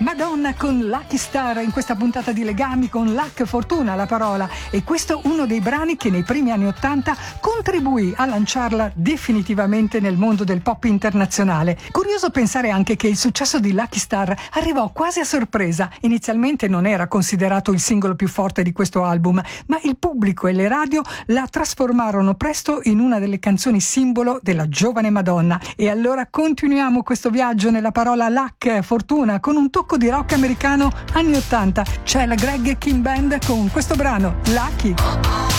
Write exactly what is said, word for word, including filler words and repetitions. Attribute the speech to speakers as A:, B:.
A: Madonna con Lucky Star in questa puntata di Legami con Luck, fortuna la parola, e questo uno dei brani che nei primi anni ottanta contribuì a lanciarla definitivamente nel mondo del pop internazionale. Curioso pensare anche che il successo di Lucky Star arrivò quasi a sorpresa. Inizialmente non era considerato il singolo più forte di questo album, ma il pubblico e le radio la trasformarono presto in una delle canzoni simbolo della giovane Madonna. E allora continuiamo questo viaggio nella parola Luck, fortuna, con un tocco di rock americano anni ottanta. C'è la Greg King Band con questo brano Lucky.